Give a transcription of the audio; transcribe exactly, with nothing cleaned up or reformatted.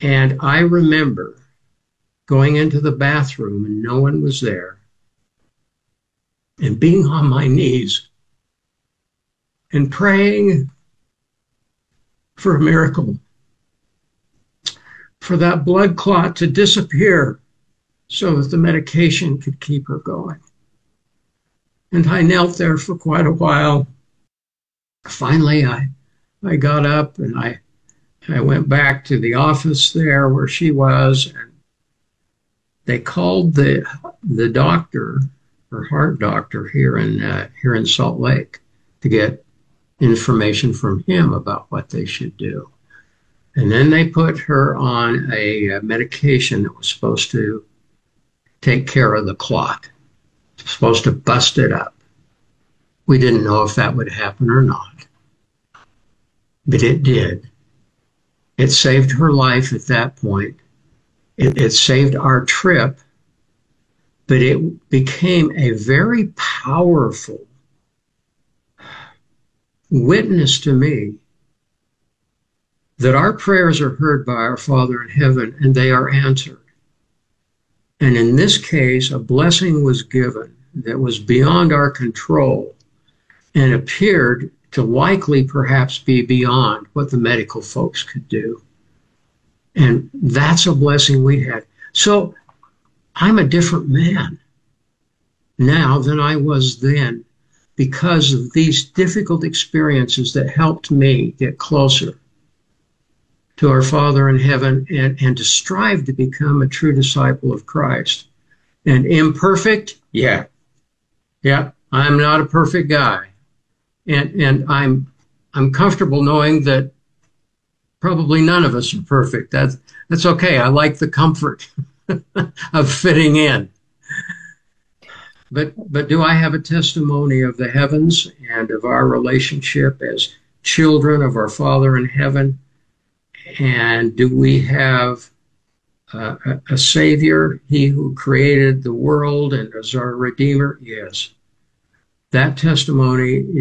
And I remember going into the bathroom and no one was there, and being on my knees and praying for a miracle, for that blood clot to disappear so that the medication could keep her going. And I knelt there for quite a while. Finally, I, I got up and I, I went back to the office there where she was, and they called the, the doctor, her heart doctor here in, uh, here in Salt Lake, to get information from him about what they should do. And then they put her on a, a medication that was supposed to take care of the clot. It was supposed to bust it up. We didn't know if that would happen or not, but it did. It saved her life at that point. It, it saved our trip, but it became a very powerful witness to me that our prayers are heard by our Father in heaven and they are answered. And in this case, a blessing was given that was beyond our control and appeared to likely perhaps be beyond what the medical folks could do. And that's a blessing we had. So I'm a different man now than I was then because of these difficult experiences that helped me get closer to our Father in heaven and, and to strive to become a true disciple of Christ. And imperfect? Yeah. Yeah, I'm not a perfect guy. And and I'm I'm comfortable knowing that probably none of us are perfect. That's that's okay. I like the comfort of fitting in. But but do I have a testimony of the heavens and of our relationship as children of our Father in heaven? And do we have uh, a, a Savior, He who created the world and is our Redeemer? Yes. That testimony